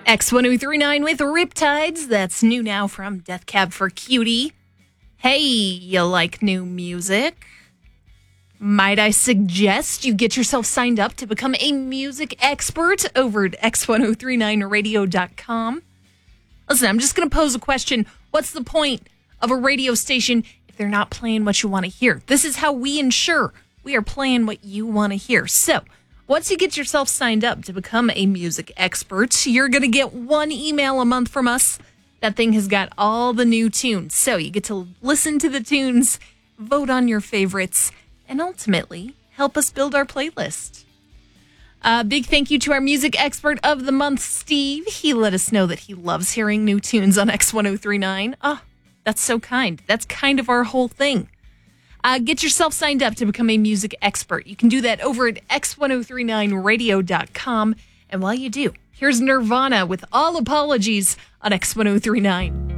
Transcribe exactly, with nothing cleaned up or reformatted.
X ten thirty-nine with Riptides. That's new now from Death Cab for Cutie. Hey, you like new music? Might I suggest you get yourself signed up to become a music expert over at x ten thirty-nine radio dot com? Listen, I'm just going to pose a question. What's the point of a radio station if they're not playing what you want to hear? This is how we ensure we are playing what you want to hear. So, once you get yourself signed up to become a music expert, you're going to get one email a month from us. That thing has got all the new tunes. So you get to listen to the tunes, vote on your favorites, and ultimately help us build our playlist. A big thank you to our music expert of the month, Steve. He let us know that he loves hearing new tunes on X ten thirty-nine. Oh, that's so kind. That's kind of our whole thing. Uh, get yourself signed up to become a music expert. You can do that over at x ten thirty-nine radio dot com. And while you do, here's Nirvana with All Apologies on X ten thirty-nine.